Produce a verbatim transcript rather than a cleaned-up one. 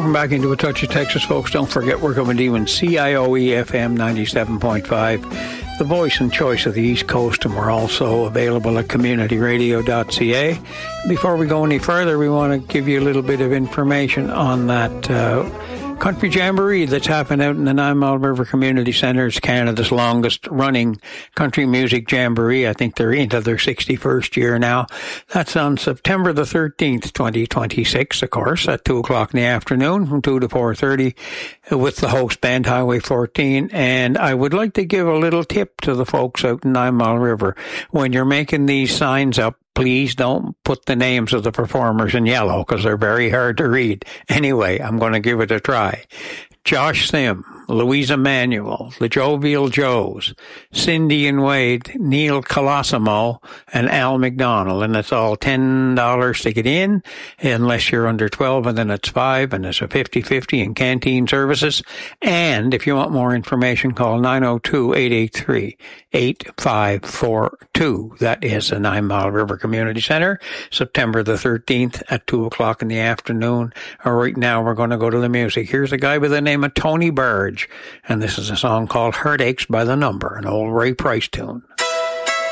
Welcome back into A Touch of Texas, folks. Don't forget, we're coming to you in C I O E F M ninety-seven point five, the voice and choice of the East Coast, and we're also available at community radio dot c a. Before we go any further, we want to give you a little bit of information on that uh, Country Jamboree that's happened out in the Nine Mile River Community Centre. It's Canada's longest running country music jamboree. I think they're into their sixty-first year now. That's on September the thirteenth, twenty twenty-six, of course, at two o'clock in the afternoon from two to four thirty with the host band Highway fourteen. And I would like to give a little tip to the folks out in Nine Mile River. When you're making these signs up, please don't put the names of the performers in yellow because they're very hard to read. Anyway, I'm going to give it a try. Josh Sim, Louisa Manuel, the Jovial Joes, Cindy and Wade, Neil Colosimo, and Al McDonald. And it's all ten dollars to get in, unless you're under twelve, and then it's five, and there's a fifty-fifty in canteen services. And if you want more information, call nine oh two, eight eight three, eight five four two. That is the Nine Mile River Community Center, September the thirteenth at two o'clock in the afternoon. All right, now we're going to go to the music. Here's a guy by the name of Tony Burge, and this is a song called Heartaches by the Number, an old Ray Price tune.